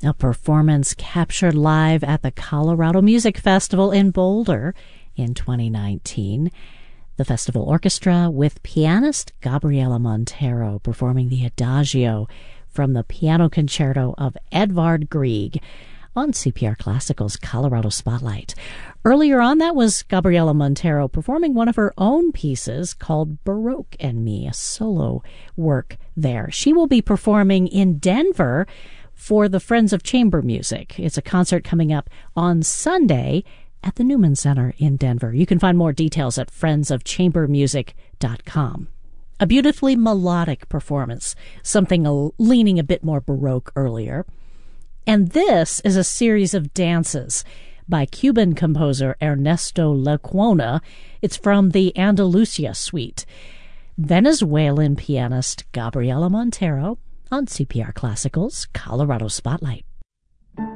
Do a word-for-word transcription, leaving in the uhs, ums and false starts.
a performance captured live at the Colorado Music Festival in Boulder in twenty nineteen. The festival orchestra with pianist Gabriela Montero performing the Adagio from the Piano Concerto of Edvard Grieg on C P R Classical's Colorado Spotlight. Earlier on, that was Gabriela Montero performing one of her own pieces called Baroque and Me, a solo work there. She will be performing in Denver for the Friends of Chamber Music. It's a concert coming up on Sunday at the Newman Center in Denver. You can find more details at friends of chamber music dot com. A beautifully melodic performance, something a, leaning a bit more Baroque earlier. And this is a series of dances by Cuban composer Ernesto Lecuona. It's from the Andalusia Suite. Venezuelan pianist Gabriela Montero on C P R Classical's Colorado Spotlight.